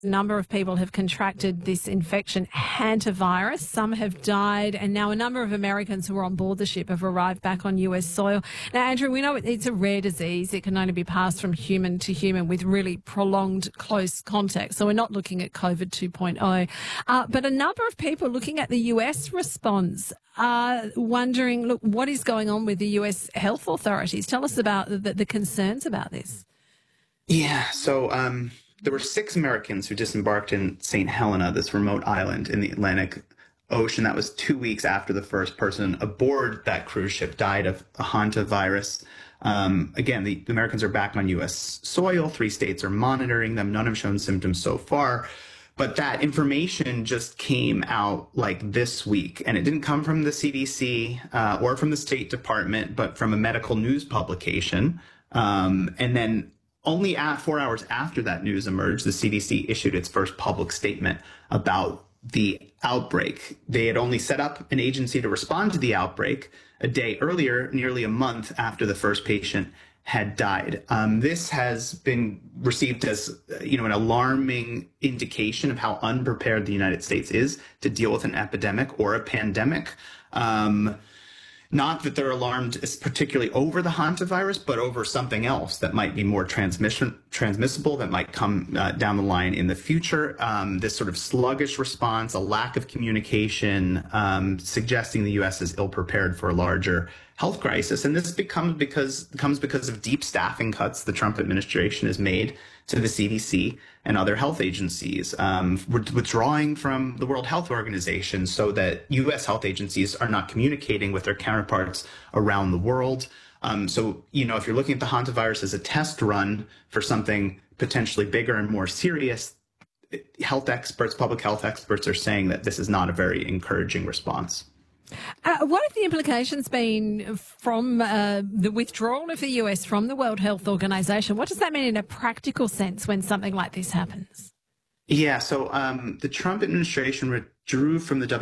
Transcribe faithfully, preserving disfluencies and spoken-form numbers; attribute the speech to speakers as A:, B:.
A: A number of people have contracted this infection, hantavirus. Some have died, and now a number of Americans who were on board the ship have arrived back on U S soil. Now, Andrew, we know it's a rare disease. It can only be passed from human to human with really prolonged close contact. So we're not looking at COVID two point oh. Uh, but a number of people looking at the U S response are wondering, look, what is going on with the U S health authorities? Tell us about the, the concerns about this.
B: Yeah, so... Um... There were six Americans who disembarked in Saint Helena, this remote island in the Atlantic Ocean. That was two weeks after the first person aboard that cruise ship died of a hantavirus. Um, again, the, the Americans are back on U S soil. Three states are monitoring them. None have shown symptoms so far. But that information just came out like this week, and it didn't come from the C D C uh, or from the State Department, but from a medical news publication. Um, and then Only at four hours after that news emerged, the C D C issued its first public statement about the outbreak. They had only set up an agency to respond to the outbreak a day earlier, nearly a month after the first patient had died. Um, this has been received as, you know, an alarming indication of how unprepared the United States is to deal with an epidemic or a pandemic. Um, Not that they're alarmed particularly over the hantavirus, but over something else that might be more transmission transmissible, that might come uh, down the line in the future. Um, this sort of sluggish response, a lack of communication, um, suggesting the U S is ill-prepared for a larger health crisis. And this becomes because comes because of deep staffing cuts the Trump administration has made to the C D C and other health agencies, um, withdrawing from the World Health Organization so that U S health agencies are not communicating with their counterparts around the world. Um, so, you know, if you're looking at the hantavirus as a test run for something potentially bigger and more serious, health experts, public health experts are saying that this is not a very encouraging response.
A: Uh, what have the implications been from uh, the withdrawal of the U S from the World Health Organization? What does that mean in a practical sense when something like this happens?
B: Yeah, so um, the Trump administration withdrew from the W